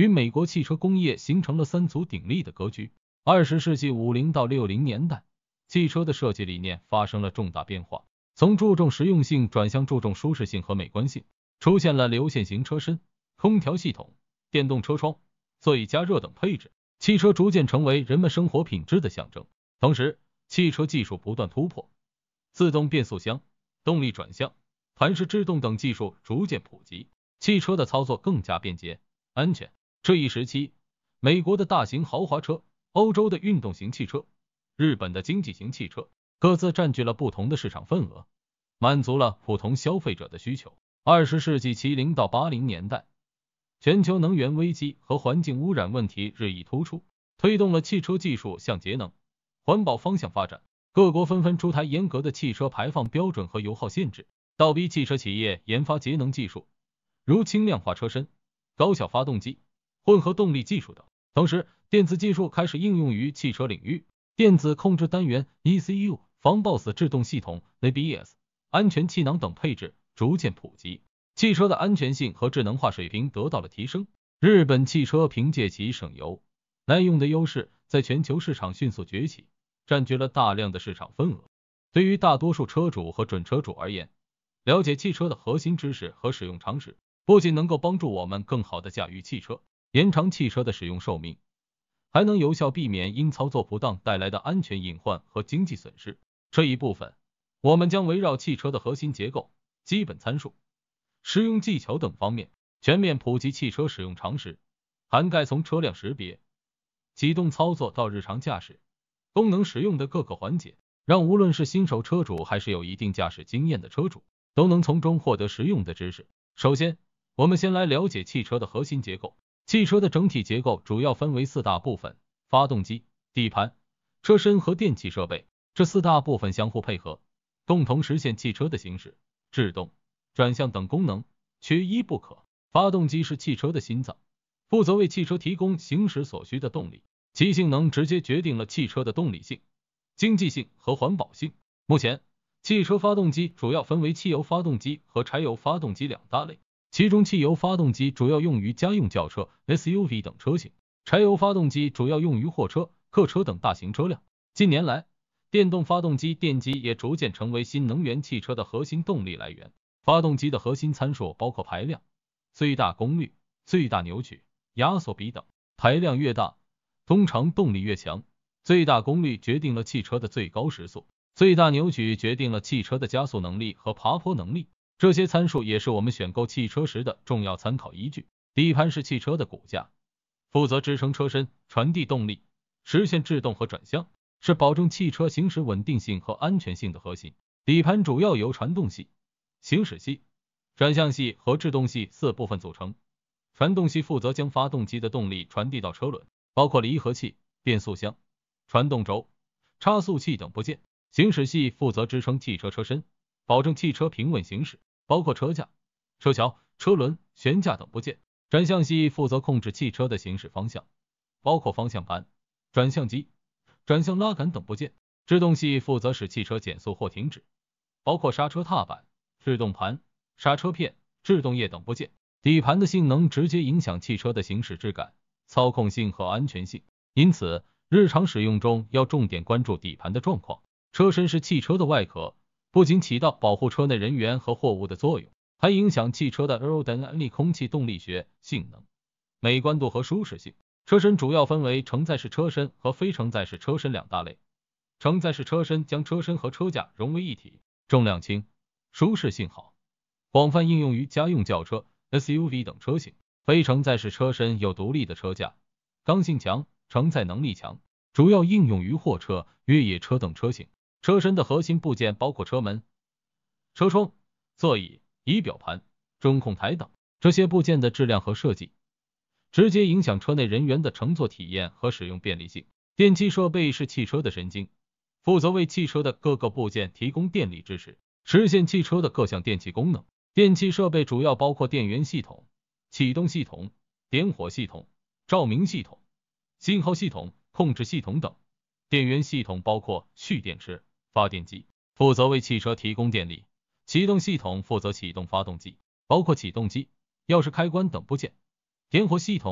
与美国汽车工业形成了三足鼎立的格局。20世纪50到60年代，汽车的设计理念发生了重大变化，从注重实用性转向注重舒适性和美观性，出现了流线型车身、空调系统、电动车窗、座椅加热等配置，汽车逐渐成为人们生活品质的象征。同时，汽车技术不断突破，自动变速箱、动力转向、盘式制动等技术逐渐普及，汽车的操作更加便捷、安全。这一时期，美国的大型豪华车、欧洲的运动型汽车、日本的经济型汽车各自占据了不同的市场份额，满足了不同消费者的需求。20世纪70到80年代，全球能源危机和环境污染问题日益突出，推动了汽车技术向节能、环保方向发展。各国纷纷出台严格的汽车排放标准和油耗限制，倒逼汽车企业研发节能技术，如轻量化车身、高效发动机、混合动力技术等。同时，电子技术开始应用于汽车领域，电子控制单元 ECU、防抱死制动系统 ABS、安全气囊等配置逐渐普及，汽车的安全性和智能化水平得到了提升。日本汽车凭借其省油、耐用的优势，在全球市场迅速崛起，占据了大量的市场份额。对于大多数车主和准车主而言，了解汽车的核心知识和使用常识，不仅能够帮助我们更好地驾驭汽车，延长汽车的使用寿命，还能有效避免因操作不当带来的安全隐患和经济损失。这一部分，我们将围绕汽车的核心结构、基本参数、使用技巧等方面，全面普及汽车使用常识，涵盖从车辆识别、启动操作到日常驾驶、功能使用的各个环节，让无论是新手车主还是有一定驾驶经验的车主，都能从中获得实用的知识。首先，我们先来了解汽车的核心结构。汽车的整体结构主要分为4大部分：发动机、底盘、车身和电气设备。这4大部分相互配合，共同实现汽车的行驶、制动、转向等功能，缺一不可。发动机是汽车的心脏，负责为汽车提供行驶所需的动力，其性能直接决定了汽车的动力性、经济性和环保性。目前，汽车发动机主要分为汽油发动机和柴油发动机2大类，其中汽油发动机主要用于家用轿车、SUV 等车型，柴油发动机主要用于货车、客车等大型车辆。近年来，电动发动机电机也逐渐成为新能源汽车的核心动力来源。发动机的核心参数包括排量、最大功率、最大扭矩、压缩比等。排量越大，通常动力越强。最大功率决定了汽车的最高时速，最大扭矩决定了汽车的加速能力和爬坡能力。这些参数也是我们选购汽车时的重要参考依据。底盘是汽车的骨架，负责支撑车身、传递动力、实现制动和转向，是保证汽车行驶稳定性和安全性的核心。底盘主要由传动系、行驶系、转向系和制动系4部分组成。传动系负责将发动机的动力传递到车轮，包括离合器、变速箱、传动轴、差速器等部件。行驶系负责支撑汽车车身，保证汽车平稳行驶，包括车架、车桥、车轮、悬架等部件。转向系负责控制汽车的行驶方向，包括方向盘、转向机、转向拉杆等部件。制动系负责使汽车减速或停止，包括刹车踏板、制动盘、刹车片、制动液等部件。底盘的性能直接影响汽车的行驶质感、操控性和安全性，因此日常使用中要重点关注底盘的状况。车身是汽车的外壳，不仅起到保护车内人员和货物的作用，还影响汽车的 aerodynamic 空气动力学性能、美观度和舒适性。车身主要分为承载式车身和非承载式车身2大类。承载式车身将车身和车架融为一体，重量轻，舒适性好，广泛应用于家用轿车、SUV 等车型。非承载式车身有独立的车架，刚性强，承载能力强，主要应用于货车、越野车等车型。车身的核心部件包括车门、车窗、座椅、仪表盘、中控台等，这些部件的质量和设计直接影响车内人员的乘坐体验和使用便利性。电气设备是汽车的神经，负责为汽车的各个部件提供电力支持，实现汽车的各项电气功能。电气设备主要包括电源系统、启动系统、点火系统、照明系统、信号系统、控制系统等。电源系统包括蓄电池、发电机，负责为汽车提供电力；启动系统负责启动发动机，包括启动机、钥匙开关等部件；点火系统